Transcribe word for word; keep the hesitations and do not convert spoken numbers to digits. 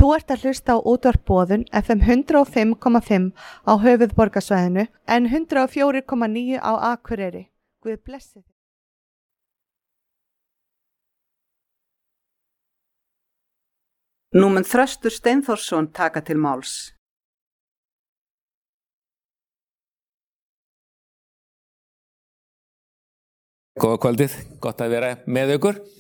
Þú ert að hlusta á útvarp Boðun F M hundrað og fimm komma fimm á höfuðborgarsvæðinu en hundrað og fjögur komma níu á Akureyri. Guð blessi þig. Nú mun Þröstur Steinþórsson taka til máls. Góða kvöldið, gott að vera með ykkur.